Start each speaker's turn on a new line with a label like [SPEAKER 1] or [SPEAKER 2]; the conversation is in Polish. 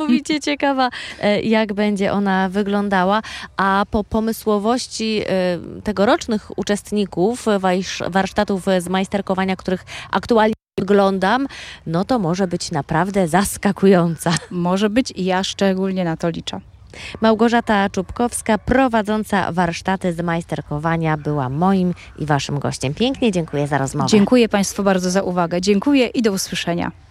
[SPEAKER 1] niesamowicie ciekawa, jak będzie ona wyglądała. A po pomysłowości tegorocznych uczestników warsztatów z majsterkowania, których aktualnie oglądam, no to może być naprawdę zaskakująca.
[SPEAKER 2] Może być i ja szczególnie na to liczę.
[SPEAKER 1] Małgorzata Czubkowska, prowadząca warsztaty z majsterkowania, była moim i waszym gościem. Pięknie dziękuję za rozmowę.
[SPEAKER 2] Dziękuję Państwu bardzo za uwagę. Dziękuję i do usłyszenia.